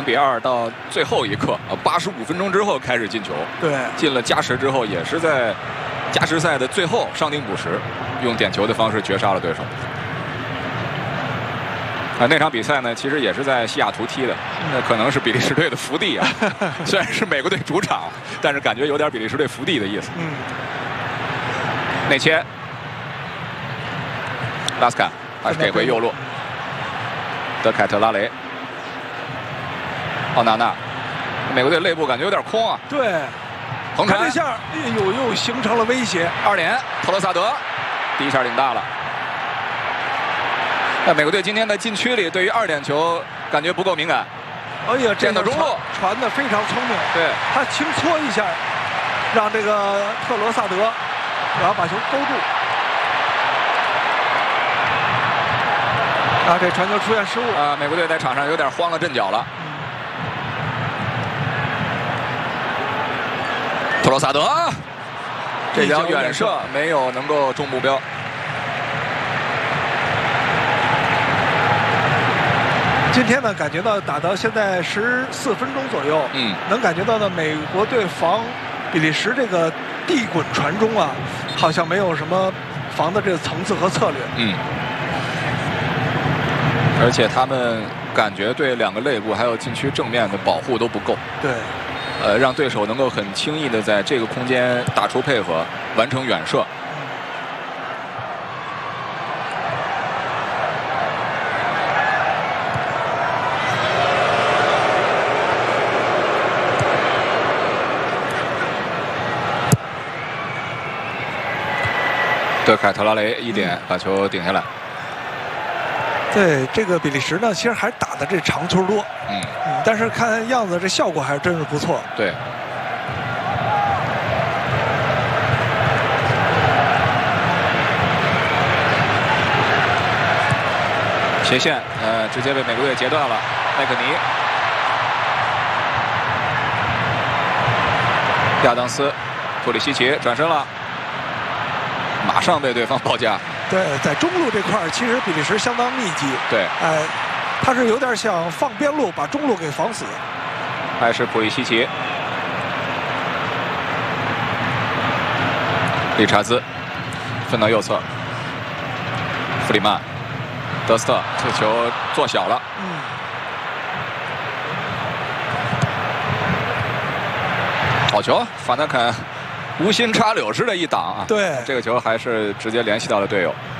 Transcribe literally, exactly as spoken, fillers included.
零比二到最后一刻，啊，八十五分钟之后开始进球。 对， 进了加时之后，也是在加时赛的最后伤停补时，用点球的方式绝杀了对手。啊，那场比赛呢，其实也是在西雅图踢的，那可能是比利时队的福地啊。虽然是美国队主场，但是感觉有点比利时队福地的意思。 嗯。 内切，拉斯坎还是给回右路，德凯特拉雷，奥纳纳，美国队内部感觉有点空啊。 对， 横传这下，哎呦，又形成了威胁。 二连，特罗萨德，第一下领大了。那美国队今天在禁区里对于二点球感觉不够敏感。 哎呀，这个中路传的非常聪明。 对， 他轻搓一下，让这个特罗萨德，然后把球勾住。啊，这传球出现失误啊！美国队在场上有点慌了阵脚了。特罗萨德，这脚远射没有能够中目标。 今天呢，感觉到打到现在十四分钟左右， 嗯， 能感觉到呢，美国队防比利时这个地滚传中啊，好像没有什么防的这个层次和策略， 嗯，而且他们感觉对两个肋部还有禁区正面的保护都不够， 对， 呃，让对手能够很轻易的在这个空间打出配合，完成远射。德凯特拉雷一点把球顶下来。 对，这个比利时呢，其实还是打的这长球多， 嗯嗯，但是看样子这效果还是真是不错。 对。斜线，呃，直接被美国队截断了。麦克尼、亚当斯、普里西奇转身了。马上被对方包夹。 对，在中路这块儿，其实比利时相当密集。 对， 哎，他是有点想放边路，把中路给防死。 还是普里西奇，理查兹分到右侧，弗里曼、德斯特，这球做小了。 嗯。 好球，法纳坎。无心插柳似的一挡啊！ 对， 这个球还是直接联系到了队友。